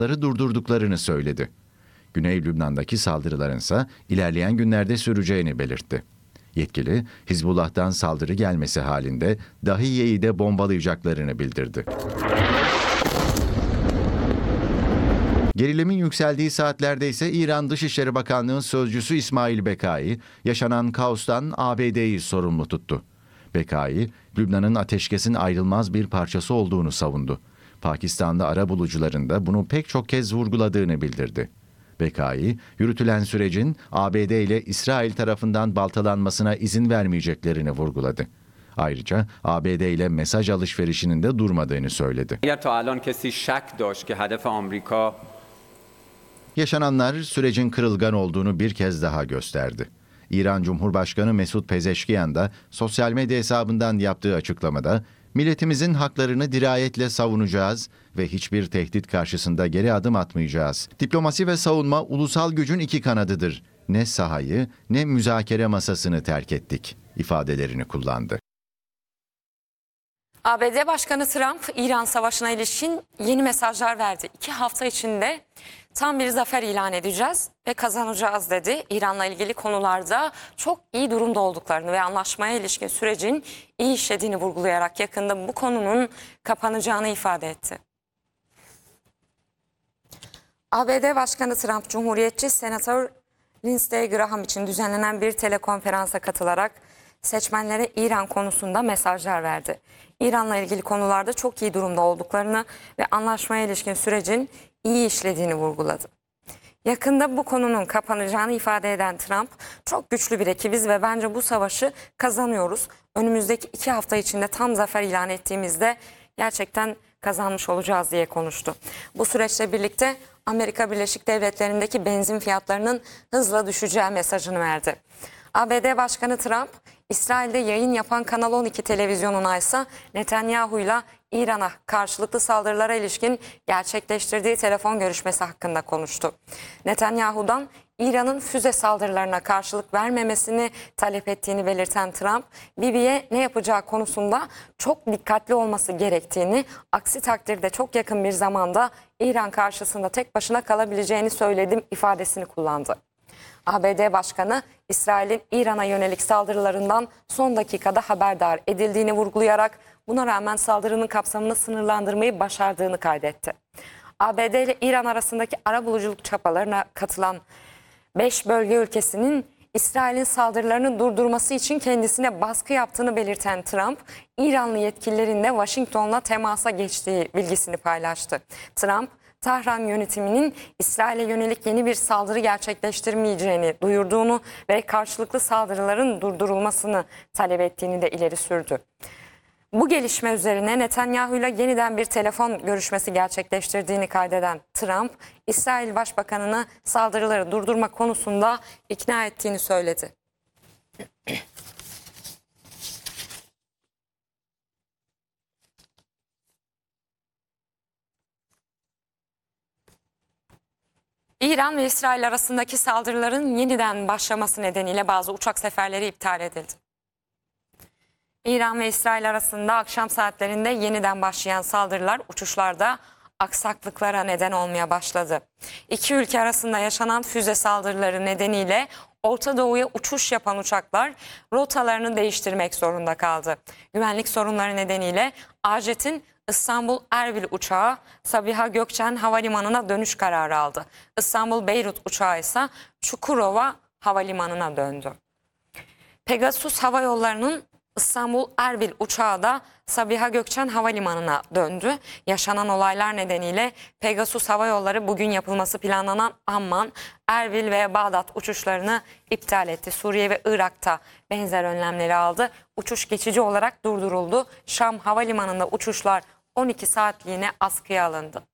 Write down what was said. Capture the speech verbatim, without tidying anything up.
durdurduklarını söyledi. Güney Lübnan'daki saldırıların ise ilerleyen günlerde süreceğini belirtti. Yetkili, Hizbullah'tan saldırı gelmesi halinde Dahiye'yi de bombalayacaklarını bildirdi. Gerilimin yükseldiği saatlerde ise İran Dışişleri Bakanlığı Sözcüsü İsmail Bekai, yaşanan kaostan A B D'yi sorumlu tuttu. Bekai, Lübnan'ın ateşkesin ayrılmaz bir parçası olduğunu savundu. Pakistanlı arabulucuların da bunu pek çok kez vurguladığını bildirdi. Bekai, yürütülen sürecin A B D ile İsrail tarafından baltalanmasına izin vermeyeceklerini vurguladı. Ayrıca A B D ile mesaj alışverişinin de durmadığını söyledi. Yaşananlar sürecin kırılgan olduğunu bir kez daha gösterdi. İran Cumhurbaşkanı Mesut Pezeşkiyan da sosyal medya hesabından yaptığı açıklamada, "Milletimizin haklarını dirayetle savunacağız ve hiçbir tehdit karşısında geri adım atmayacağız. Diplomasi ve savunma ulusal gücün iki kanadıdır. Ne sahayı ne müzakere masasını terk ettik" ifadelerini kullandı. A B D Başkanı Trump, İran Savaşı'na ilişkin yeni mesajlar verdi. İki hafta içinde tam bir zafer ilan edeceğiz ve kazanacağız dedi. İran'la ilgili konularda çok iyi durumda olduklarını ve anlaşmaya ilişkin sürecin iyi işlediğini vurgulayarak yakında bu konunun kapanacağını ifade etti. A B D Başkanı Trump, Cumhuriyetçi Senatör Lindsey Graham için düzenlenen bir telekonferansa katılarak seçmenlere İran konusunda mesajlar verdi. İran'la ilgili konularda çok iyi durumda olduklarını ve anlaşmaya ilişkin sürecin iyi işlediğini vurguladı. Yakında bu konunun kapanacağını ifade eden Trump, "Çok güçlü bir ekibiz ve bence bu savaşı kazanıyoruz. Önümüzdeki iki hafta içinde tam zafer ilan ettiğimizde gerçekten kazanmış olacağız" diye konuştu. Bu süreçle birlikte Amerika Birleşik Devletleri'ndeki benzin fiyatlarının hızla düşeceği mesajını verdi. A B D Başkanı Trump, İsrail'de yayın yapan Kanal on iki televizyonuna ise Netanyahu'yla İran'a karşılıklı saldırılara ilişkin gerçekleştirdiği telefon görüşmesi hakkında konuştu. Netanyahu'dan İran'ın füze saldırılarına karşılık vermemesini talep ettiğini belirten Trump, Bibi'ye ne yapacağı konusunda çok dikkatli olması gerektiğini, aksi takdirde çok yakın bir zamanda İran karşısında tek başına kalabileceğini söyledim ifadesini kullandı. A B D Başkanı, İsrail'in İran'a yönelik saldırılarından son dakikada haberdar edildiğini vurgulayarak buna rağmen saldırının kapsamını sınırlandırmayı başardığını kaydetti. A B D ile İran arasındaki arabuluculuk çabalarına katılan beş bölge ülkesinin İsrail'in saldırılarını durdurması için kendisine baskı yaptığını belirten Trump, İranlı yetkililerin de Washington'la temasa geçtiği bilgisini paylaştı. Trump, Tahran yönetiminin İsrail'e yönelik yeni bir saldırı gerçekleştirmeyeceğini duyurduğunu ve karşılıklı saldırıların durdurulmasını talep ettiğini de ileri sürdü. Bu gelişme üzerine Netanyahu ile yeniden bir telefon görüşmesi gerçekleştirdiğini kaydeden Trump, İsrail Başbakanı'nı saldırıları durdurma konusunda ikna ettiğini söyledi. İran ve İsrail arasındaki saldırıların yeniden başlaması nedeniyle bazı uçak seferleri iptal edildi. İran ve İsrail arasında akşam saatlerinde yeniden başlayan saldırılar uçuşlarda aksaklıklara neden olmaya başladı. İki ülke arasında yaşanan füze saldırıları nedeniyle Orta Doğu'ya uçuş yapan uçaklar rotalarını değiştirmek zorunda kaldı. Güvenlik sorunları nedeniyle Ajet'in İstanbul-Erbil uçağı Sabiha Gökçen Havalimanı'na dönüş kararı aldı. İstanbul-Beyrut uçağı ise Çukurova Havalimanı'na döndü. Pegasus Hava Yolları'nın İstanbul-Erbil uçağı da Sabiha Gökçen Havalimanı'na döndü. Yaşanan olaylar nedeniyle Pegasus Hava Yolları bugün yapılması planlanan Amman, Erbil ve Bağdat uçuşlarını iptal etti. Suriye ve Irak'ta benzer önlemleri aldı. Uçuş geçici olarak durduruldu. Şam Havalimanı'nda uçuşlar on iki saatliğine askıya alındı.